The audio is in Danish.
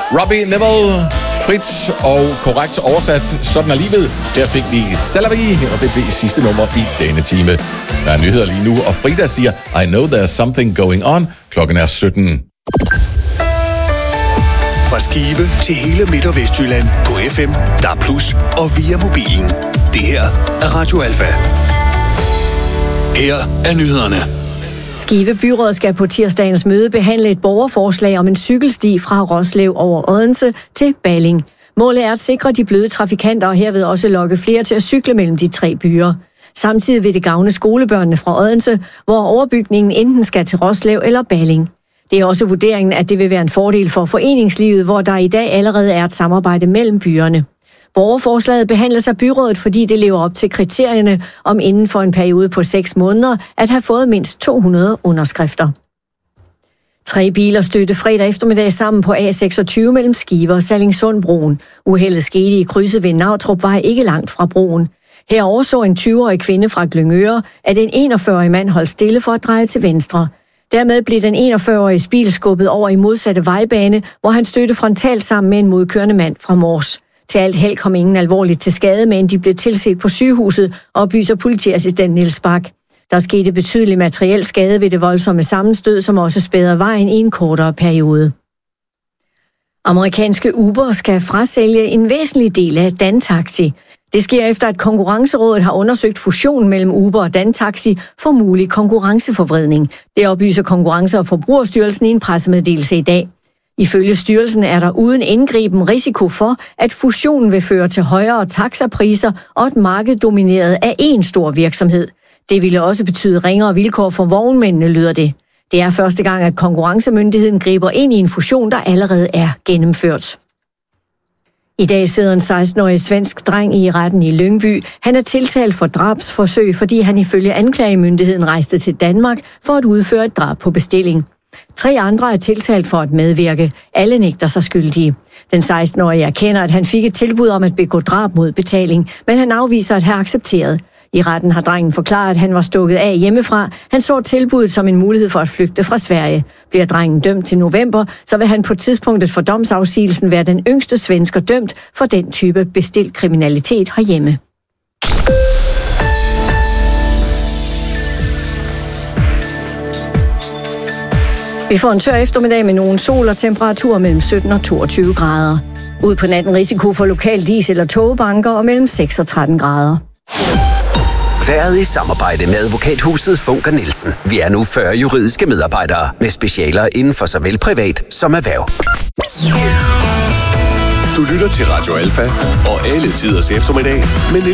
Robbie Neville, frit og korrekt oversat. Sådan er livet. Der fik vi Salary, og det blev sidste nummer i denne time. Der er nyheder lige nu, og Frida siger, I know there's something going on. Klokken er 17. Fra Skive til hele Midt- og Vestjylland på FM, DAB+ og via mobilen. Det her er Radio Alfa. Her er nyhederne. Skive Byråd skal på tirsdagens møde behandle et borgerforslag om en cykelsti fra Roslev over Odense til Balling. Målet er at sikre de bløde trafikanter og herved også lokke flere til at cykle mellem de 3 byer. Samtidig vil det gavne skolebørnene fra Odense, hvor overbygningen enten skal til Roslev eller Balling. Det er også vurderingen, at det vil være en fordel for foreningslivet, hvor der i dag allerede er et samarbejde mellem byerne. Borgerforslaget behandles af byrådet, fordi det lever op til kriterierne om inden for en periode på 6 måneder at have fået mindst 200 underskrifter. 3 biler stødte fredag eftermiddag sammen på A26 mellem Skive og Sallingsundbroen. Uheldet skete i krydset ved Navtrupvej ikke langt fra broen. Her overså en 20-årig kvinde fra Glyngøre, at en 41-årig mand holdt stille for at dreje til venstre. Dermed blev den 41-årige bil skubbet over i modsatte vejbane, hvor han stødte frontalt sammen med en modkørende mand fra Mors. Til alt held kom ingen alvorligt til skade, men de blev tilset på sygehuset, oplyser politiassistent Niels Bak. Der skete betydelig materiel skade ved det voldsomme sammenstød, som også spæder vejen i en kortere periode. Amerikanske Uber skal frasælge en væsentlig del af Dantaxi. Det sker efter, at Konkurrencerådet har undersøgt fusionen mellem Uber og Dantaxi for mulig konkurrenceforvridning. Det oplyser Konkurrence- og Forbrugerstyrelsen i en pressemeddelelse i dag. Ifølge styrelsen er der uden indgriben risiko for, at fusionen vil føre til højere taxapriser og et marked domineret af én stor virksomhed. Det ville også betyde ringere vilkår for vognmændene, lyder det. Det er første gang, at konkurrencemyndigheden griber ind i en fusion, der allerede er gennemført. I dag sidder en 16-årig svensk dreng i retten i Lyngby. Han er tiltalt for drabsforsøg, fordi han ifølge anklagemyndigheden rejste til Danmark for at udføre et drab på bestilling. 3 andre er tiltalt for at medvirke. Alle nægter sig skyldige. Den 16-årige erkender, at han fik et tilbud om at begå drab mod betaling, men han afviser at have accepteret. I retten har drengen forklaret, at han var stukket af hjemmefra. Han så tilbuddet som en mulighed for at flygte fra Sverige. Bliver drengen dømt til november, så vil han på tidspunktet for domsafsigelsen være den yngste svensker dømt for den type bestilt kriminalitet herhjemme. Vi får en tør eftermiddag med nogen sol og temperaturer mellem 17 og 22 grader. Ud på natten risiko for lokal dis- eller togbanker og mellem 6 og 13 grader. Været i samarbejde med advokathuset Funker Nielsen. Vi er nu 40 juridiske medarbejdere med specialer inden for såvel privat som erhverv. Du lytter til Radio Alfa og alle tiders eftermiddag med